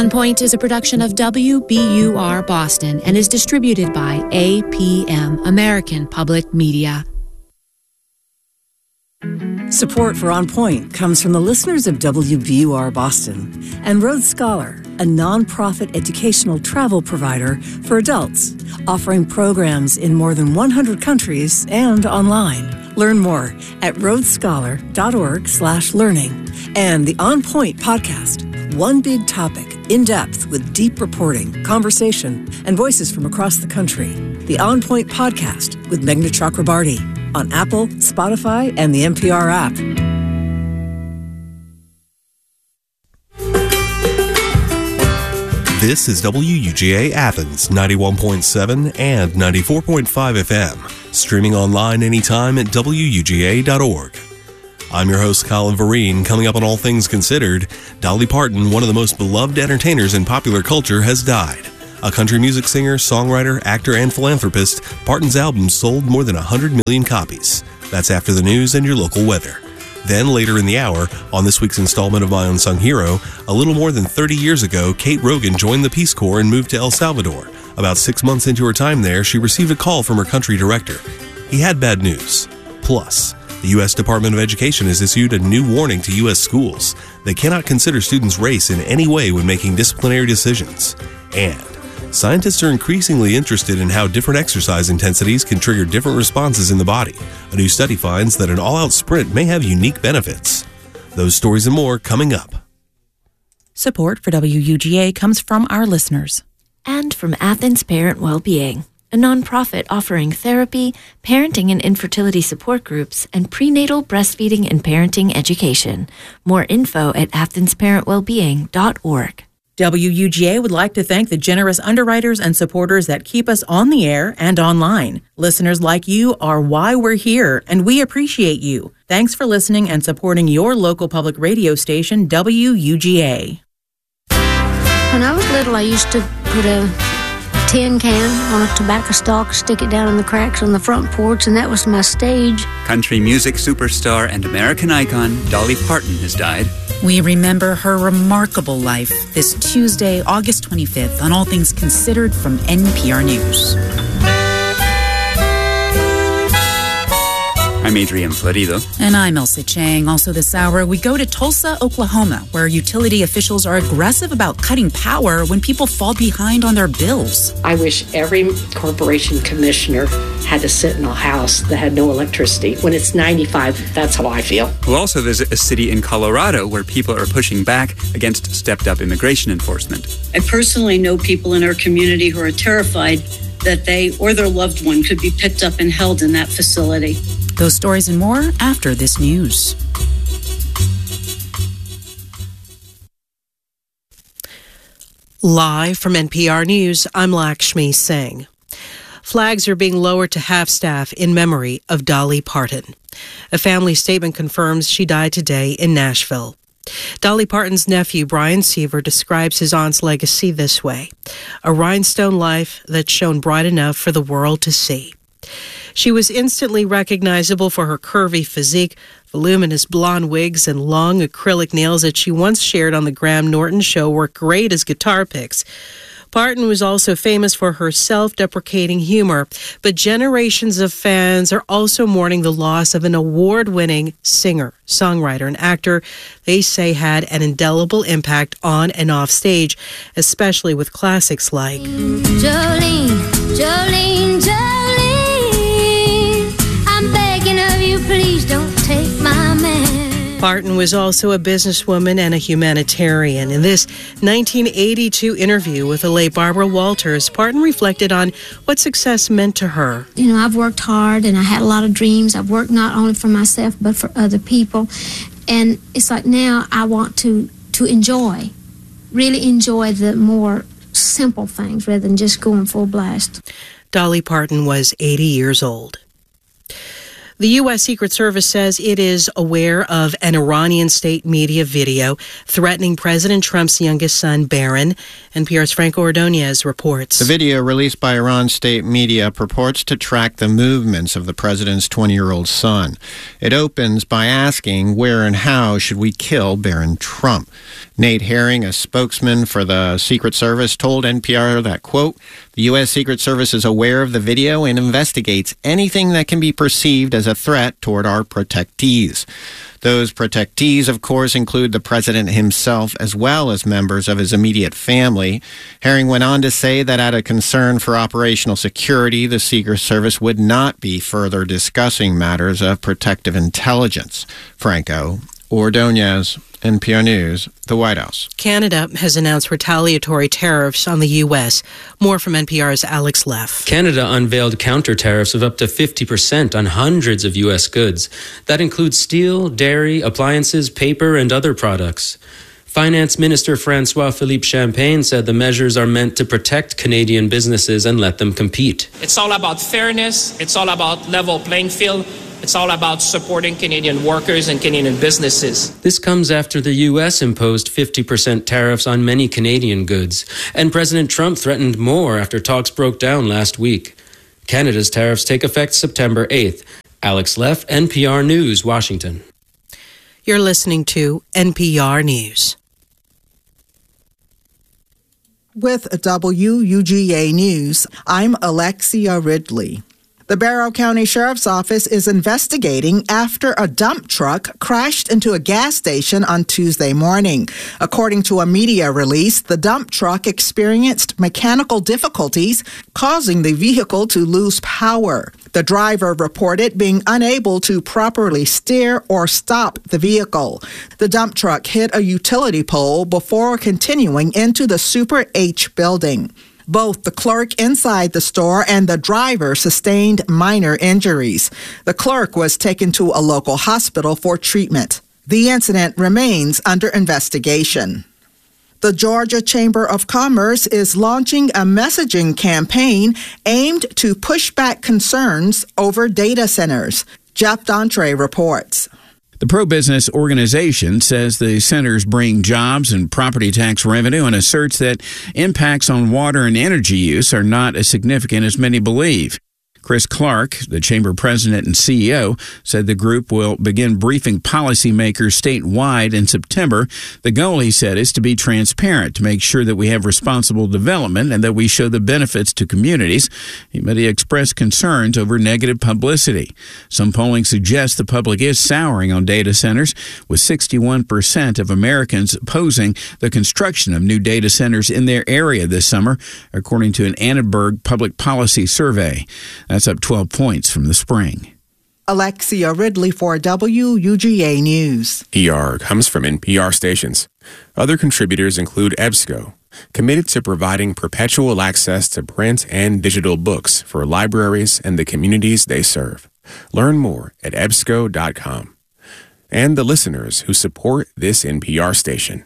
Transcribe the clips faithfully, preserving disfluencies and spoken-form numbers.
On Point is a production of W B U R Boston and is distributed by A P M, American Public Media. Support for On Point comes from the listeners of W B U R Boston and Road Scholar, a nonprofit educational travel provider for adults, offering programs in more than one hundred countries and online. Learn more at roadscholar.org slash learning. And the On Point podcast, one big topic, in depth with deep reporting, conversation, and voices from across the country. The On Point podcast with Meghna Chakrabarty on Apple, Spotify, and the N P R app. This is W U G A Athens, ninety-one point seven and ninety-four point five F M. Streaming online anytime at W U G A dot org. I'm your host, Colin Vereen. Coming up on All Things Considered, Dolly Parton, one of the most beloved entertainers in popular culture, has died. A country music singer, songwriter, actor, and philanthropist, Parton's album sold more than one hundred million copies. That's after the news and your local weather. Then, later in the hour, on this week's installment of My Unsung Hero, a little more than thirty years ago, Kate Rogan joined the Peace Corps and moved to El Salvador. About six months into her time there, she received a call from her country director. He had bad news. Plus, the U S Department of Education has issued a new warning to U S schools. They cannot consider students' race in any way when making disciplinary decisions. And scientists are increasingly interested in how different exercise intensities can trigger different responses in the body. A new study finds that an all-out sprint may have unique benefits. Those stories and more coming up. Support for W U G A comes from our listeners. And from Athens Parent Wellbeing, a nonprofit offering therapy, parenting and infertility support groups, and prenatal breastfeeding and parenting education. More info at athens parent wellbeing dot org. W U G A would like to thank the generous underwriters and supporters that keep us on the air and online. Listeners like you are why we're here, and we appreciate you. Thanks for listening and supporting your local public radio station, W U G A. When I was little, I used to put a tin can on a tobacco stalk, stick it down in the cracks on the front porch, and that was my stage. Country music superstar and American icon Dolly Parton has died. We remember her remarkable life this Tuesday, August twenty-fifth, on All Things Considered from N P R News. I'm Adrian Florido. And I'm Elsa Chang. Also this hour, we go to Tulsa, Oklahoma, where utility officials are aggressive about cutting power when people fall behind on their bills. I wish every corporation commissioner had to sit in a house that had no electricity. When it's ninety-five, that's how I feel. We'll also visit a city in Colorado where people are pushing back against stepped-up immigration enforcement. I personally know people in our community who are terrified that they or their loved one could be picked up and held in that facility. Those stories and more after this news. Live from N P R News, I'm Lakshmi Singh. Flags are being lowered to half-staff in memory of Dolly Parton. A family statement confirms she died today in Nashville. Dolly Parton's nephew, Brian Seaver, describes his aunt's legacy this way: a rhinestone life that shone bright enough for the world to see. She was instantly recognizable for her curvy physique, voluminous blonde wigs, and long acrylic nails that she once shared on the Graham Norton Show were great as guitar picks. Parton was also famous for her self-deprecating humor, but generations of fans are also mourning the loss of an award-winning singer, songwriter, and actor they say had an indelible impact on and off stage, especially with classics like Jolene, Jolene, Jolene, I'm begging of you, please don't take my man. Parton was also a businesswoman and a humanitarian. In this nineteen eighty-two interview with the late Barbara Walters, Parton reflected on what success meant to her. You know, I've worked hard and I had a lot of dreams. I've worked not only for myself but for other people. And it's like now I want to, to enjoy, really enjoy the more simple things rather than just going full blast. Dolly Parton was eighty years old. The U S. Secret Service says it is aware of an Iranian state media video threatening President Trump's youngest son, Barron. N P R's Franco Ordonez reports. The video released by Iran's state media purports to track the movements of the president's twenty-year-old son. It opens by asking where and how should we kill Barron Trump. Nate Herring, a spokesman for the Secret Service, told N P R that, quote, the U S. Secret Service is aware of the video and investigates anything that can be perceived as a threat toward our protectees. Those protectees, of course, include the president himself as well as members of his immediate family. Herring went on to say that out of concern for operational security, the Secret Service would not be further discussing matters of protective intelligence. Franco Ordonez, N P R News, the White House. Canada has announced retaliatory tariffs on the U S. More from N P R's Alex Leff. Canada unveiled counter tariffs of up to fifty percent on hundreds of U S goods. That includes steel, dairy, appliances, paper, and other products. Finance Minister François-Philippe Champagne said the measures are meant to protect Canadian businesses and let them compete. It's all about fairness. It's all about level playing field. It's all about supporting Canadian workers and Canadian businesses. This comes after the U S imposed fifty percent tariffs on many Canadian goods, and President Trump threatened more after talks broke down last week. Canada's tariffs take effect September eighth. Alex Leff, N P R News, Washington. You're listening to N P R News. With W U G A News, I'm Alexia Ridley. The Barrow County Sheriff's Office is investigating after a dump truck crashed into a gas station on Tuesday morning. According to a media release, the dump truck experienced mechanical difficulties, causing the vehicle to lose power. The driver reported being unable to properly steer or stop the vehicle. The dump truck hit a utility pole before continuing into the Super H building. Both the clerk inside the store and the driver sustained minor injuries. The clerk was taken to a local hospital for treatment. The incident remains under investigation. The Georgia Chamber of Commerce is launching a messaging campaign aimed to push back concerns over data centers. Jeff Dontre reports. The pro-business organization says the centers bring jobs and property tax revenue and asserts that impacts on water and energy use are not as significant as many believe. Chris Clark, the chamber president and C E O, said the group will begin briefing policymakers statewide in September. The goal, he said, is to be transparent, to make sure that we have responsible development and that we show the benefits to communities. But he expressed concerns over negative publicity. Some polling suggests the public is souring on data centers, with sixty-one percent of Americans opposing the construction of new data centers in their area this summer, according to an Annenberg public policy survey. That's up twelve points from the spring. Alexia Ridley for W U G A News. E R comes from N P R stations. Other contributors include EBSCO, committed to providing perpetual access to print and digital books for libraries and the communities they serve. Learn more at E B S C O dot com. And the listeners who support this N P R station.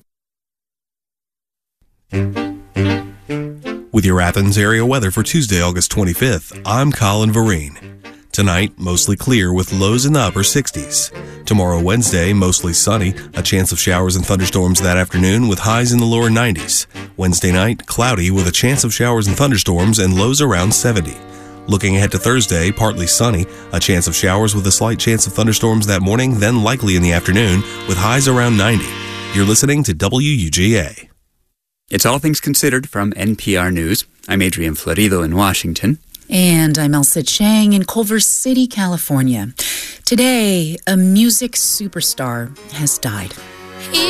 With your Athens area weather for Tuesday, August twenty-fifth, I'm Colin Vereen. Tonight, mostly clear with lows in the upper sixties. Tomorrow, Wednesday, mostly sunny, a chance of showers and thunderstorms that afternoon with highs in the lower nineties. Wednesday night, cloudy with a chance of showers and thunderstorms and lows around seventy. Looking ahead to Thursday, partly sunny, a chance of showers with a slight chance of thunderstorms that morning, then likely in the afternoon with highs around ninety. You're listening to W U G A. It's All Things Considered from N P R News. I'm Adrian Florido in Washington. And I'm Elsa Chang in Culver City, California. Today, a music superstar has died.